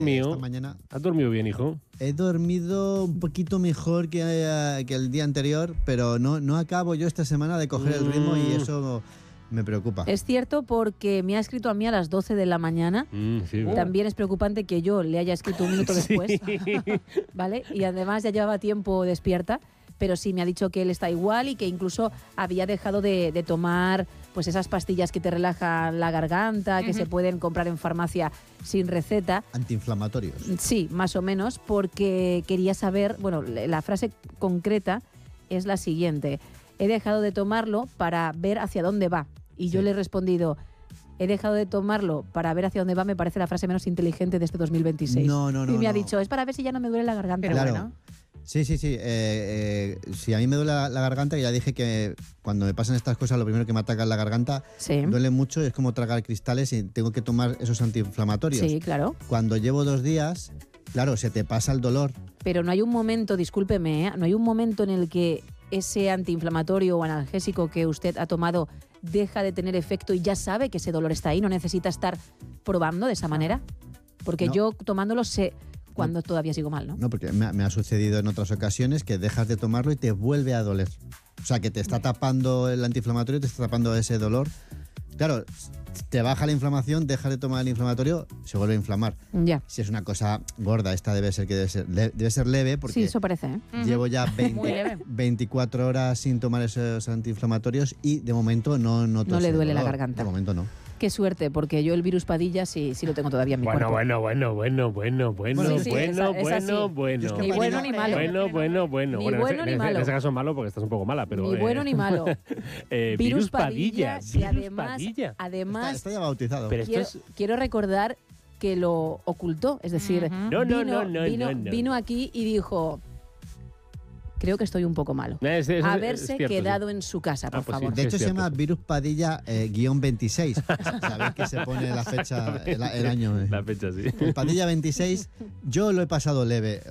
Esta mañana. ¿Has dormido bien, hijo? He dormido un poquito mejor que el día anterior, pero no acabo yo esta semana de coger el ritmo y eso me preocupa. Es cierto, porque me ha escrito a mí a las 12 de la mañana. Sí, También es preocupante que yo le haya escrito un minuto después. Sí. ¿Vale? Y además ya llevaba tiempo despierta, pero sí me ha dicho que él está igual y que incluso había dejado de tomar pues esas pastillas que te relajan la garganta, que se pueden comprar en farmacia sin receta. Antiinflamatorios. Sí, más o menos, porque quería saber, bueno, la frase concreta es la siguiente: he dejado de tomarlo para ver hacia dónde va. Y yo le he respondido: he dejado de tomarlo para ver hacia dónde va, me parece la frase menos inteligente de este 2026. No. Y me ha dicho: es para ver si ya no me duele la garganta. Pero claro. Bueno. Sí. Si a mí me duele la garganta, ya dije que cuando me pasan estas cosas, lo primero que me ataca es la garganta. Sí. Duele mucho, es como tragar cristales y tengo que tomar esos antiinflamatorios. Sí, claro. Cuando llevo 2 días, claro, se te pasa el dolor. Pero no hay un momento, discúlpeme, no hay un momento en el que ese antiinflamatorio o analgésico que usted ha tomado deja de tener efecto y ya sabe que ese dolor está ahí, no necesita estar probando de esa manera. Porque No. yo tomándolo sé cuando todavía sigo mal, ¿no? No, porque me ha sucedido en otras ocasiones que dejas de tomarlo y te vuelve a doler. O sea, que te está tapando el antiinflamatorio, te está tapando ese dolor. Claro, te baja la inflamación, dejas de tomar el inflamatorio, se vuelve a inflamar. Ya. Si es una cosa gorda, esta debe ser leve, porque Sí, eso parece, ¿eh? llevo ya Muy leve. 24 horas sin tomar esos antiinflamatorios y de momento no noto No le ese duele la dolor. garganta. De momento no. Qué suerte, porque yo el virus Padilla sí lo tengo todavía en mi cuerpo. Bueno. Sí, es así. Bueno. Ni bueno ni malo. Bueno. Ni bueno ni malo. En ese caso es malo porque estás un poco mala, pero... Ni bueno ni malo. Virus Padilla. y además Está ya bautizado. Pero esto quiero recordar que lo ocultó, es decir, vino aquí y dijo: creo que estoy un poco malo. Haberse quedado en su casa, por pues sí. favor. De hecho, Es se llama cierto. Virus Padilla _26. Sabéis que se pone la fecha, el año. La fecha, sí. El Padilla 26, yo lo he pasado leve,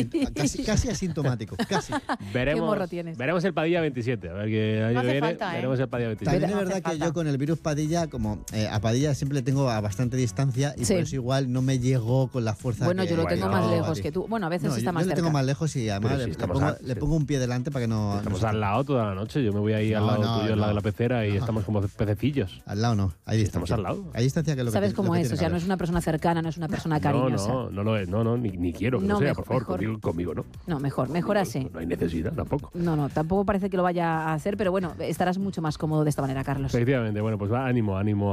casi asintomático, casi. ¿Qué morro tienes? Veremos el Padilla 27. A ver qué año hace viene. falta, ¿eh? Veremos el Padilla 27. También es no verdad hace que falta. yo con el virus Padilla, como a Padilla siempre le tengo a bastante distancia y Sí. por eso igual no me llegó con la fuerza Bueno, que... yo lo tengo Bueno, más lejos Padilla. que tú. Bueno, a veces No, está más yo le cerca. tengo más lejos y además Pero si estamos le pongo un pie delante para que no... Estamos al lado toda la noche. Yo me voy ahí al No, lado no, tuyo, al lado no. de la pecera, y estamos como pececillos. Al lado no, hay distancia. Estamos al lado. Hay distancia que es lo ¿Sabes que cómo lo que es? O tiene sea, que no es haber. una persona cercana, no es una persona cariñosa. No lo es. No, ni quiero que No, lo sea, mejor, por favor. mejor. Conmigo no. No, mejor así. No hay necesidad tampoco. No, tampoco parece que lo vaya a hacer, pero bueno, estarás mucho más cómodo de esta manera, Carlos. Efectivamente, bueno, pues ánimo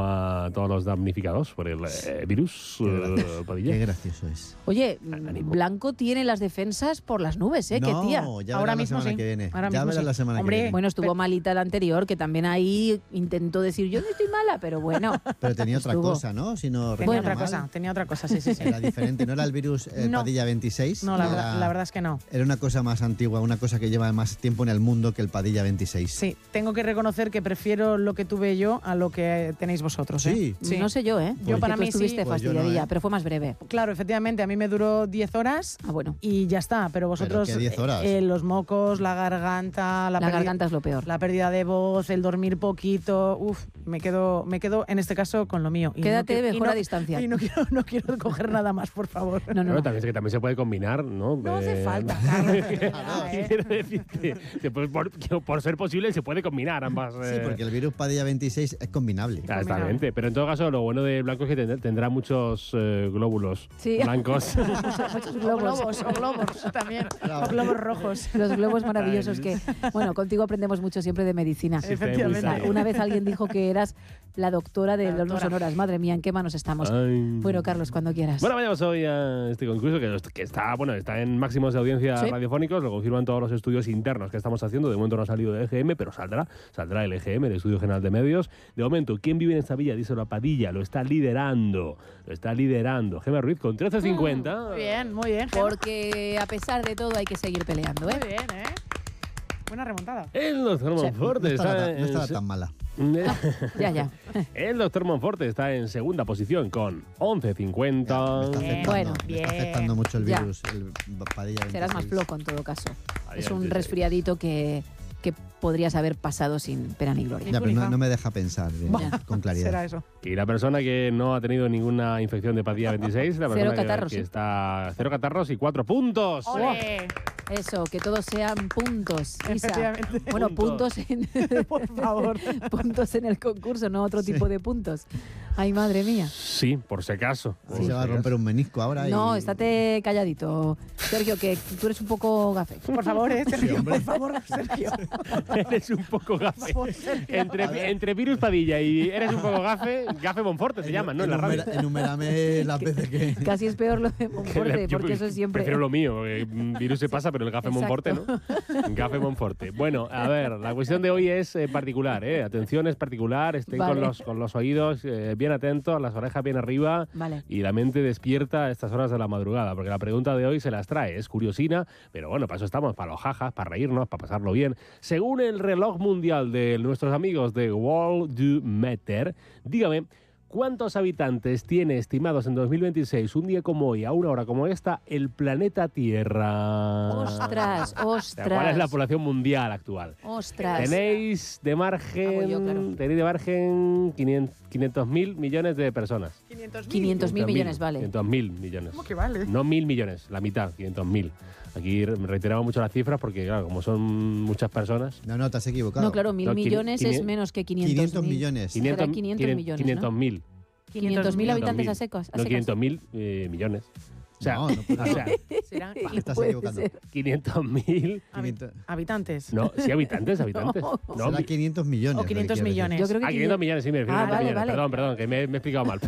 a todos los damnificados por el virus Padilla. Qué gracioso es. Oye, Ánimo. Blanco tiene las defensas por las nubes, ¿eh? No, ¡Qué tía! ya Ahora verás la mismo semana sí. que viene. Ahora Ya mismo verás sí. la semana Hombre, que viene. Bueno, estuvo malita la anterior, que también ahí intentó decir: yo no estoy mala, pero bueno. Pero tenía otra Estuvo. cosa, ¿no? Si no Tenía recuerdo otra mal. cosa, sí. Era diferente, no era el virus No. Padilla 26. No, la verdad es que no. Era una cosa más antigua, una cosa que lleva más tiempo en el mundo que el Padilla 26. Sí, tengo que reconocer que prefiero lo que tuve yo a lo que tenéis vosotros. ¿eh? Sí. No sé yo, ¿eh? Yo para Tú mí sí. estuviste Pues yo no, fastidiadilla, ¿eh? pero fue más breve. Claro, efectivamente, a mí me duró 10 horas Ah, bueno. y ya está, pero vosotros ¿qué 10 horas? Los mocos, la garganta, La garganta es lo peor. la pérdida de voz, el dormir poquito, me quedo en este caso con lo mío. Y Quédate quiero- mejor a distancia. Y no quiero coger nada más, por favor. No. Bueno, también se puede combinar, ¿no? No hace falta, Carlos. de verdad, ¿eh? Quiero decirte, por ser posible se puede combinar ambas. Sí, porque el virus Padilla 26 es combinable. Exactamente, pero en todo caso lo bueno de Blanco es que tendrá muchos glóbulos Sí. blancos. Muchos O globos. globos también, o globos rojos. Los globos maravillosos que, bueno, contigo aprendemos mucho siempre de medicina. Sí, Efectivamente. muy Una vez alguien dijo que eras la doctora de La los no doctora. sonoras. Madre mía, ¿en qué manos estamos? Ay. Bueno, Carlos, cuando quieras. Bueno, vayamos hoy a este concurso que está en máximos de audiencia Sí. radiofónicos, lo confirman todos los estudios internos que estamos haciendo. De momento no ha salido de EGM, pero saldrá el EGM, el Estudio General de Medios. De momento, ¿quién vive en esta villa? Díselo a Padilla, lo está liderando. Gemma Ruiz con 13,50. Muy bien, Gemma. Porque a pesar de todo hay que seguir peleando, ¿eh? Muy bien, ¿eh? Buena remontada. El doctor Monforte No está estaba tan mala. Ya. El doctor Monforte está en segunda posición con 11,50. Bueno, me está afectando mucho el ya. virus, el Padilla 26. Serás más flojo en todo caso. Ahí, Es un sí. resfriadito que podrías haber pasado sin pena ni gloria. Ya, pero hija. no me deja pensar con claridad. Será eso. Y la persona que no ha tenido ninguna infección de hepatía 26, la Cero persona catarros, que ¿sí? está 0 catarros y 4 puntos. ¡Ole! Eso, que todos sean puntos, Isa. Efectivamente. Bueno, Puntos. puntos en, Por favor. puntos en el concurso, no otro tipo de puntos. Ay, madre mía. Sí, por si acaso. por Se si va a acaso. romper un menisco ahora. No, y... estate calladito. Sergio, que tú eres un poco gafe. Por favor, Sergio. hombre. Por favor, Sergio. Eres un poco gafe. Por favor, Sergio. Entre Virus Padilla y eres un poco gafe, gafe Monforte te llaman, ¿no? En la radio. Enumérame las veces que... Casi es peor lo de Monforte, Yo porque eso siempre... Prefiero lo mío. Virus se pasa, pero el gafe Exacto. Monforte, ¿no? Gafe Monforte. Bueno, a ver, la cuestión de hoy es particular, ¿eh? Atención, es particular. Estén Vale. con los oídos bien atentos, las orejas bien arriba Vale. y la mente despierta a estas horas de la madrugada, porque la pregunta de hoy se las trae. Es curiosina, pero bueno, para eso estamos, para los jajas, para reírnos, para pasarlo bien. Según el reloj mundial de nuestros amigos de World Do Matter, dígame, ¿cuántos habitantes tiene estimados en 2026, un día como hoy, a una hora como esta, el planeta Tierra? Ostras, O sea, ¿cuál es la ostras. población mundial actual? Ostras. Tenéis de margen, Hago yo, claro. tenéis de margen 500.000 millones de personas. 500.000. 500.000 millones, vale. 500.000 millones. ¿Cómo que vale? No 1.000 millones, la mitad, 500.000. Aquí reiteramos mucho las cifras porque, claro, como son muchas personas... No, te has equivocado. No, claro, 1.000 No, millones es 500 menos que 500 500.000. millones. 500 millones, ¿no? 500.000. 500.000 habitantes a secos. No, 500.000 millones. O sea, No, no puede o sea, Serán Te estás Puede equivocando. ser. 500.000... 500, habitantes. No, sí, habitantes. No. No, será 500 millones. O lo que 500 quiere decir. millones. Yo creo que 500 millones, sí, me refiero a Ah, 500 vale, millones. vale. Perdón, que me he explicado mal.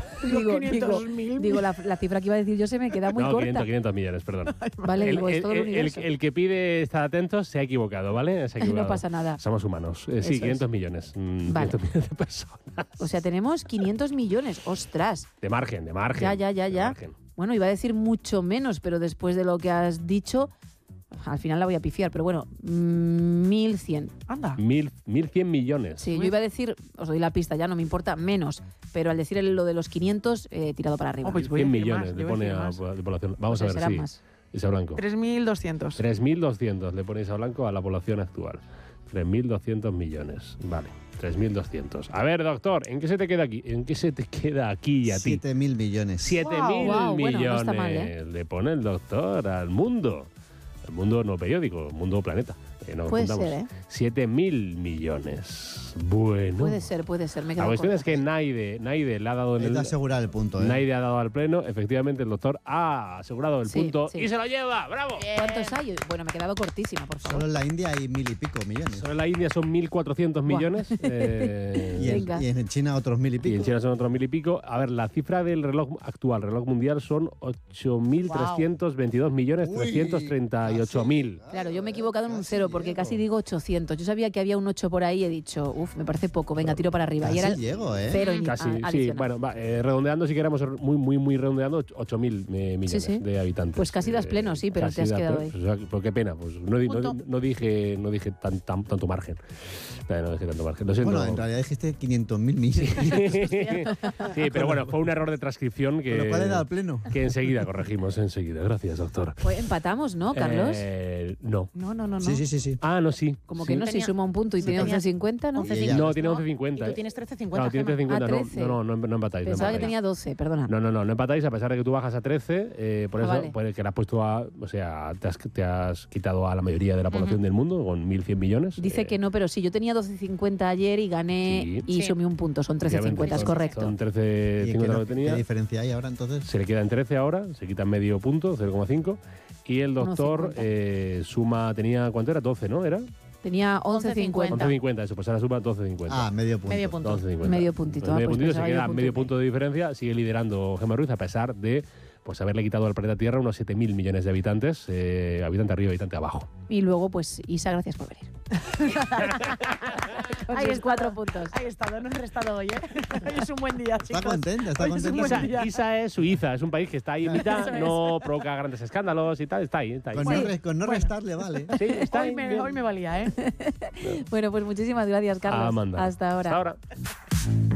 digo, la cifra que iba a decir yo se me queda muy No, corta. 500 millones, perdón. Vale, digo, es todo el universo. el que pide estar atento se ha equivocado, ¿vale? Se ha equivocado. No pasa nada. Somos humanos. Eso Sí, es. 500 millones. Vale. 500 millones de personas. O sea, tenemos 500 millones. Ostras. De margen, de margen. Ya. de margen. Bueno, iba a decir mucho menos, pero después de lo que has dicho, al final la voy a pifiar. Pero bueno, 1.100. Anda. 1.100 millones. Sí, yo iba a decir, os doy la pista, ya no me importa, menos. Pero al decir lo de los 500, he tirado para arriba. Oh, pues voy a 100 decir millones más, le yo voy a pone decir a más. la población. Vamos O sea, a ver, serán sí. más. Isa Blanco. 3.200. 3.200 le ponéis a Blanco a la población actual. 3.200 millones. Vale, 3.200. A ver, doctor, ¿en qué se te queda aquí? ¿En qué se te queda aquí y a ti? 7.000 millones. 7.000 Wow, bueno, millones no está mal, ¿eh? le pone el doctor al mundo. El mundo no periódico, el mundo planeta. No Puede juntamos. ser, ¿eh? 7.000 millones. Bueno. Puede ser. Me La quedo cuestión corta. es que Naide le ha dado en Es el... de asegurar el punto, ¿eh? Naide ha dado al pleno. Efectivamente, el doctor ha asegurado el Sí, punto sí. y se lo lleva. ¡Bravo! ¿Cuántos hay? Bueno, me he quedado cortísima, por favor. Solo en la India hay 1.000 y pico millones. Solo en la India son 1.400 millones. Venga. Y en China otros 1.000 y Y pico. en China son otros 1.000 y pico. A ver, la cifra del reloj actual, reloj mundial, son 8.322 millones, Uy, 338.000. Claro, yo me he equivocado en un Casi cero porque llego. casi digo 800. Yo sabía que había un 8 por ahí y he dicho, me parce poco, venga, tiro para arriba. Y Casi era el llego, ¿eh? cero Casi, sí. adicional. Bueno, va, redondeando, si queremos muy redondeando, 8.000 millones sí. de habitantes. Pues casi das pleno, sí, pero casi te has das quedado pleno. ahí. O sea, pues qué pena, pues no dije tanto margen. No dije tanto margen. Lo siento. Bueno, en realidad dijiste 500.000 millones. Sí, pero bueno, fue un error de transcripción Con lo cual he dado al pleno. que enseguida corregimos enseguida. Gracias, doctor. Pues empatamos, ¿no, Carlos? No. No. Sí. Ah, no, sí. Como Sí. que no, si suma un punto y tiene tenía 11.50, ¿no? 11.50. Y ella. No, tiene ¿no? 11.50. Y tú tienes 13.50. Claro, tiene Gemma. 13.50. Ah, No, 13. no empatáis. no Pensaba que empatáis. tenía 12, perdona. No empatáis, a pesar de que tú bajas a 13, por Ah, eso, vale. pues, que le has puesto o sea, te has quitado a la mayoría de la población del mundo con 1.100 millones. Dice que no, pero sí, yo tenía 12.50 ayer y gané Sí. y Sí. sumé un punto, son 13.50, es son- correcto. Son ¿Y 13.50 qué, lo que tenía. qué diferencia hay ahora entonces? Se le queda en 13 ahora, se quita medio punto, 0,5. Y el doctor 1,50. suma, tenía, ¿cuánto era? 12, ¿no? ¿Era? Tenía 11.50. 11,50, eso, pues ahora suma 12,50. Ah, medio punto. Medio punto. 12,50. Medio puntito, Pues medio pues puntito, se pensaba yo queda punto y medio medio. punto de diferencia, sigue liderando Gemma Ruiz a pesar de pues haberle quitado al planeta Tierra unos 7.000 millones de habitantes, habitante arriba, habitante abajo. Y luego, pues, Isa, gracias por venir. Con Ahí sus está. 4 puntos. Ahí está, no he restado hoy, ¿eh? Hoy es un buen día, chicos. Está contenta, está Hoy es un contenta. buen día. Isa es Suiza, es un país que está ahí en mitad, Eso es. no provoca grandes escándalos y tal, está ahí. Está ahí. Con, Sí. con no restarle, vale. Sí, está ahí. Hoy me valía, ¿eh? Bueno, pues muchísimas gracias, Carlos. Amanda. Hasta ahora. Hasta ahora.